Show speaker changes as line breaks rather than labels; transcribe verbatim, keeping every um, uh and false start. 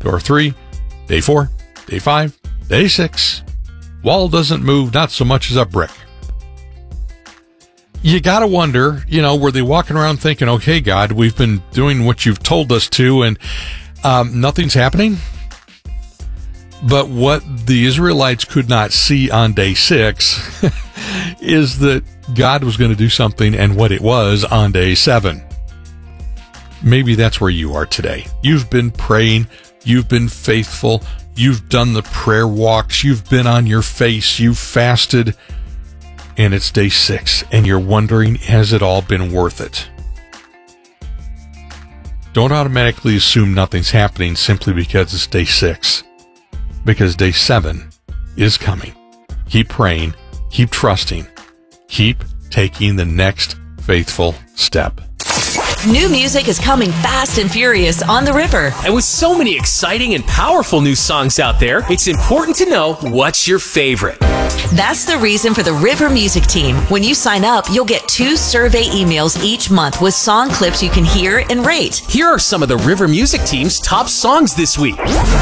door three, day four, day five, day six. Wall doesn't move, not so much as a brick. You gotta wonder, you know, were they walking around thinking, okay, God, we've been doing what you've told us to, and um, nothing's happening? But what the Israelites could not see on day six is that God was going to do something, and what it was on day seven. Maybe that's where you are today. You've been praying, you've been faithful, you've done the prayer walks, you've been on your face, you've fasted, and it's day six, and you're wondering, has it all been worth it? Don't automatically assume nothing's happening simply because it's day six, because day seven is coming. Keep praying, keep trusting, keep taking the next faithful step.
New music is coming fast and furious on the River.
And with so many exciting and powerful new songs out there, it's important to know what's your favorite.
That's the reason for the River Music Team. When you sign up, you'll get two survey emails each month with song clips you can hear and rate.
Here are some of the River Music Team's top songs this week.